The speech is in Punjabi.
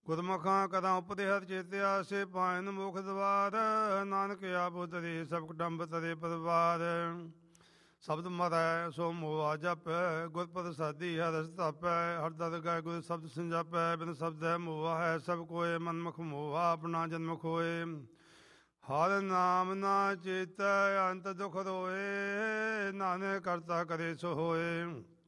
ਗੁਰਮੁਖਾਂ ਕਦਾਂ ਉਪਦੇਹਤ ਚੇਤਿਆ ਸੇ ਪਾਇਨ ਮੁਖ ਦਵਾਰ। ਨਾਨਕ ਆਪ ਤਰੇ ਸਭ ਕੁਟੰਬ ਤਰੇ ਪਰਿਵਾਰ। ਸ਼ਬਦ ਮਰੈ ਸੋ ਮੋਆ ਜਪੈ ਗੁਰ ਪ੍ਰਸਾਦੀ ਹਰਿ ਰਸ ਧਾਪੈ। ਹਰ ਦਰ ਗਾਇ ਗੁਰ ਸ਼ਬਦ ਸੰਜਾਪੈ ਬਿਨ ਸ਼ਬਦ ਹੈ ਮੋਆ ਹੈ ਸਭ ਕੋਇ। ਮਨਮੁਖ ਮੋਆ ਆਪਣਾ ਜਨਮ ਖੋਏ। ਹਰ ਨਾਮ ਨਾ ਚੇਤੈ ਅੰਤ ਦੁਖ ਰੋਏ। ਨਾਨਕ ਕਰਤਾ ਕਰੇ ਸੋ ਹੋਏ।